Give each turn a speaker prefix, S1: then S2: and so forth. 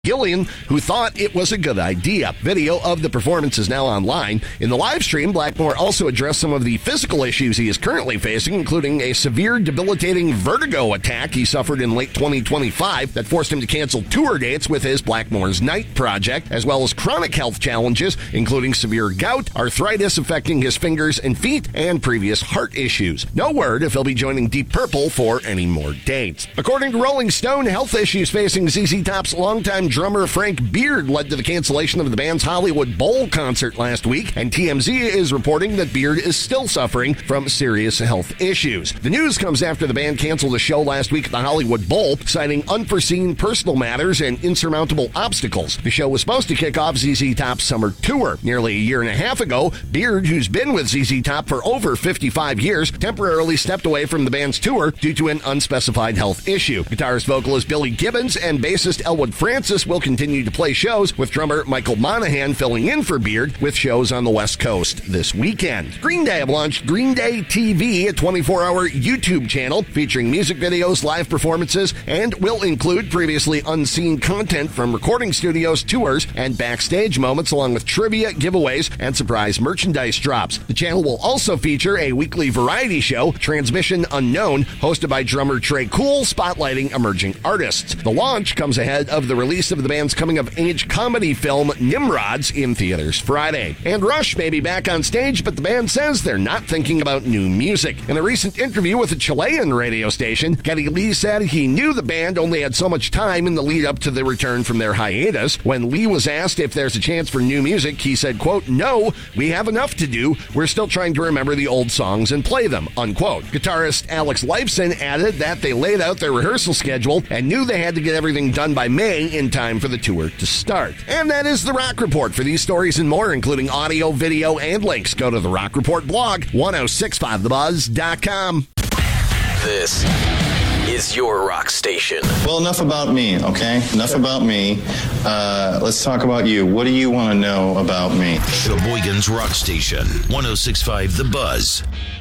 S1: Gillian, who thought it was a good idea. Video of the performance is now online. In the live stream, Blackmore also addressed some of the physical issues he is currently facing, including a severe, debilitating vertigo attack he suffered in late 2025 that forced him to cancel tour dates with his Blackmore's Night project, as well as chronic health challenges, including severe gout, arthritis affecting his fingers and feet, and previous heart issues. No word if he'll be joining Deep Purple for any more dates. According to Rolling Stone, health issues facing ZZ Top's longtime drummer Frank Beard led to the cancellation of the band's Hollywood Bowl concert last week, and TMZ is reporting that Beard is still suffering from serious health issues. The news comes after the band canceled a show last week at the Hollywood Bowl, citing unforeseen personal matters and insurmountable obstacles. The show was supposed to kick off ZZ Top's summer tour. Nearly a year and a half ago, Beard, who's been with ZZ Top for over 55 years, temporarily stepped away from the band's tour due to an unspecified health issue. Guitarist vocalist Billy Gibbons and bassist Elwood Francis will continue to play shows, with drummer Michael Monaghan filling in for Beard, with shows on the West Coast this weekend. Green Day have launched Green Day TV, a 24-hour YouTube channel featuring music videos, live performances, and will include previously unseen content from recording studios, tours, and backstage moments, along with trivia, giveaways, and surprise merchandise drops. The channel will also feature a weekly variety show, Transmission Unknown, hosted by drummer Trey Cool, spotlighting emerging artists. The launch comes ahead of the release of the band's coming-of-age comedy film Nimrods in theaters Friday. And Rush may be back on stage, but the band says they're not thinking about new music. In a recent interview with a Chilean radio station, Geddy Lee said he knew the band only had so much time in the lead-up to the return from their hiatus. When Lee was asked if there's a chance for new music, he said, quote, "No, we have enough to do. We're still trying to remember the old songs and play them," unquote. Guitarist Alex Lifeson added that they laid out their rehearsal schedule and knew they had to get everything done by May in time for the tour to start. And that is The Rock Report. For these stories and more, including audio, video, and links, go to The Rock Report blog, 1065thebuzz.com.
S2: This is your rock station.
S3: Well, enough about me, okay? Enough about me. Let's talk about you. What do you want to know about me?
S4: Sheboygan's Rock Station, 1065 The Buzz.